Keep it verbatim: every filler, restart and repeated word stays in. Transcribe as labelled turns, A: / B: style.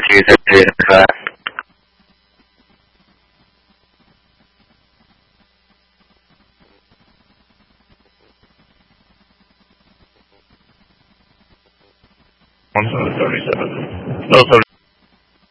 A: Okay, that's it. Uh, one thirty-seven. No, sorry.